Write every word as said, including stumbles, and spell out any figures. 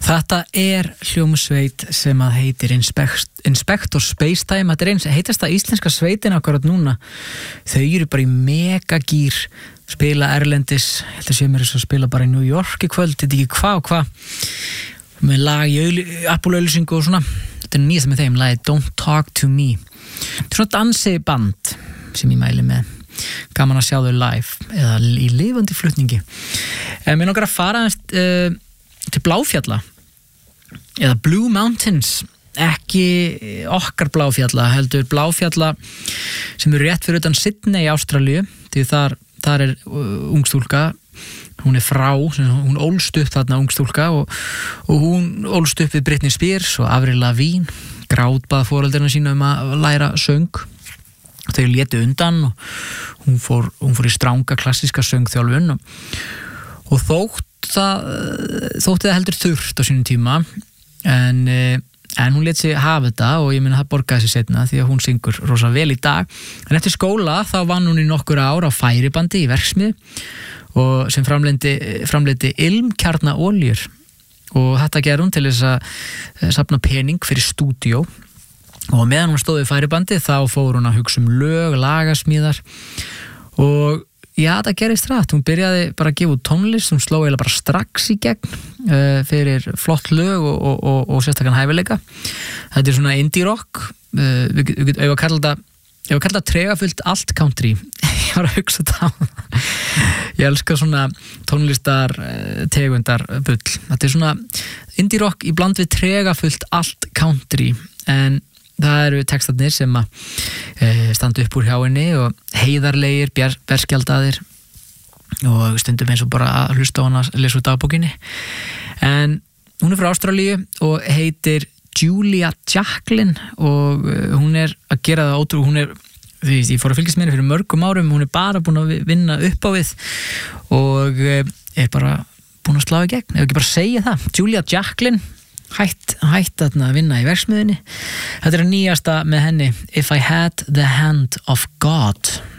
Þetta er hljómsveit sem að heitir Inspect, Inspector Spacetime. Þetta er eins heitasta íslenska sveitin akkurat núna. Þau eru bara í megagýr, spila erlendis, ég held að sé mér þess að spila bara í New York í kvöld, þetta er ekki hvað og hvað, með lag í Apple-auðlýsingu og svona. Þetta er nýjast með þeim, lagið Don't Talk to Me. Þetta er svona dansi band sem ég mæli með. Gaman að sjá þau live eða í lifandi flutningi. En mér nokkar að fara uh, til Bláfjalla eða Blue Mountains, ekki okkar Bláfjalla, heldur Bláfjalla sem eru rétt fyrir utan Sydney í Ástralíu, því þar, þar er uh, ungstúlka, hún er frá, hún ólst upp þarna ungstúlka og, og hún ólst upp við Britney Spears og Avril Lavigne, grátbað foreldrina sína um að læra söng. Þau létu undan og hún fór, hún fór í stranga klassíska söngþjálfun og, og þótt það, þótti það heldur þurft á sínum tíma en, en hún lét sig hafa þetta og ég meina það borgaði sig seinna því að hún syngur rosa vel í dag. En eftir skóla þá vann hún í nokkur ár á færibandi í verksmiði og sem framleiti, framleiti ilmkjarnaoljur og þetta gerði hún til þess að safna pening fyrir stúdíó. Og meðan hún stóð við færibandi þá fór hún að hugsa um lög, lagasmíðar og já, það gerist rætt. Hún byrjaði bara að gefa út tónlist, hún sló eiginlega bara strax í gegn uh, fyrir flott lög og, og, og, og sérstakann hæfileika. Þetta er svona indie rock, uh, við getum að kalla þetta, ég var að kalla þetta tregafullt allt country. Ég var að hugsa þetta á það. Ég elska svona tónlistar uh, tegundar bull. Þetta er svona indie rock í bland við tregafullt allt country en það eru textarnir sem að e, standa upp úr hjá henni og heiðarlegir, berskjaldaðir og stundum eins og bara að hlusta á hana að lesa úr dagbókinni. En hún er frá Ástralíu og heitir Julia Jacklin og hún er að gera það ótrú, hún er, því ég fór að fylgjast með henni fyrir mörgum árum, hún er bara búin að vinna upp á við og er bara búin að slá í gegn, ef ekki bara segja það. Julia Jacklin hætt, hætt að vinna í verksmiðinni. Þetta er að nýjasta með henni, If I Had the Hand of God.